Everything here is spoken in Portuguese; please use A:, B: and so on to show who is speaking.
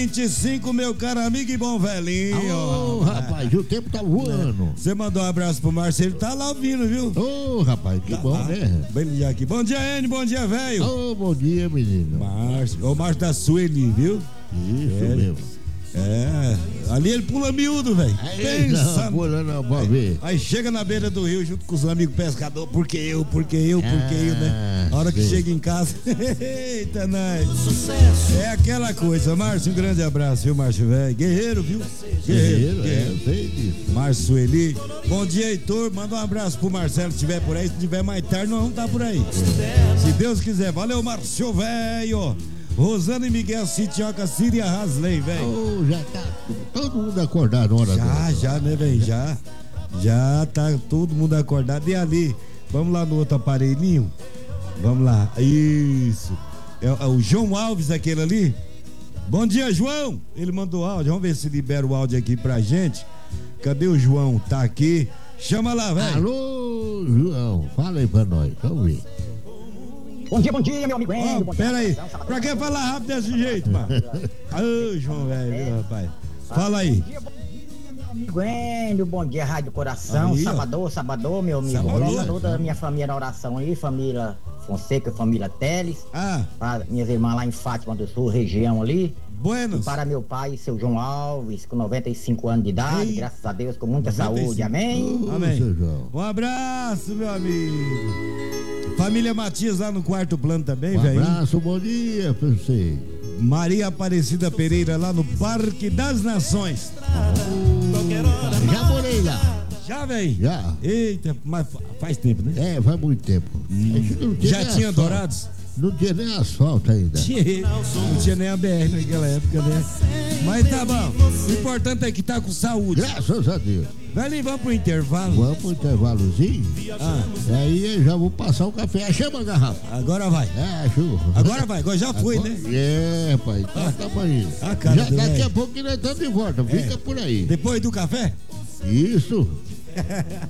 A: 25, meu caro amigo e bom velhinho.
B: Ô, rapaz, o tempo tá voando.
A: Você mandou um abraço pro Márcio, ele tá lá ouvindo, viu?
B: Ô, rapaz, que bom, né?
A: Bem dia aqui. Bom dia, N, bom dia, velho.
B: Ô, bom dia, menino.
A: Márcio, o Márcio da Sueli, viu?
B: Isso mesmo.
A: Ali ele pula miúdo, velho. Pensa.
B: Não, pula não, pode ver.
A: Aí chega na beira do rio junto com os amigos pescadores. Porque eu, né? A hora que chega em casa. Eita, nós. É aquela coisa. Márcio, um grande abraço, viu, Márcio, velho? Guerreiro, viu?
B: Guerreiro. Eu sei disso.
A: Márcio Sueli. Bom dia, Heitor. Manda um abraço pro Marcelo se estiver por aí. Se tiver mais tarde, nós vamos estar por aí. Se Deus quiser. Valeu, Márcio, velho. Rosana e Miguel Citioca, Síria Hasley, velho.
B: Oh, já tá todo mundo acordado na hora dessa.
A: Já, né, velho? Já tá todo mundo acordado. E ali, vamos lá no outro aparelhinho? Vamos lá. Isso. É o João Alves, aquele ali. Bom dia, João. Ele mandou áudio. Vamos ver se libera o áudio aqui pra gente. Cadê o João? Tá aqui. Chama lá, velho.
B: Alô, João. Fala aí pra nós. Vamos ver.
C: Bom dia, meu amigo.
A: Pera aí. Pra que falar rápido desse jeito, mano? Ô, João, velho, rapaz. Fala aí.
C: Amigo Endo, bom dia, Rádio Coração.
A: Aí,
C: sabadão, meu amigo. Coloca toda a minha família na oração aí, família Fonseca, família Teles. Para minhas irmãs lá em Fátima do Sul, região ali.
A: Buenos.
C: E para meu pai, seu João Alves, com 95 anos de idade, graças a Deus, com muita 95. Saúde, amém?
A: Amém. Um abraço, meu amigo. Família Matias lá no quarto plano também, velho.
B: Abraço, bom dia pra você.
A: Maria Aparecida Pereira lá no Parque das Nações.
B: Já morei lá.
A: Já, velho?
B: Já.
A: Eita, mas faz tempo, né?
B: Faz muito tempo.
A: Já tinha Dourados?
B: Não tinha nem asfalto ainda.
A: Não tinha nem a BR naquela época, né? Mas tá bom. O importante é que tá com saúde.
B: Graças a Deus.
A: Velho, vamos pro intervalo?
B: Vamos pro intervalozinho? Aí eu já vou passar o café. Chama a garrafa.
A: Agora vai.
B: Chuva.
A: Agora vai, agora já foi, né?
B: Pai. Tamo aí.
A: Já
B: daqui a pouco nós estamos de volta. Fica por aí.
A: Depois do café?
B: Isso.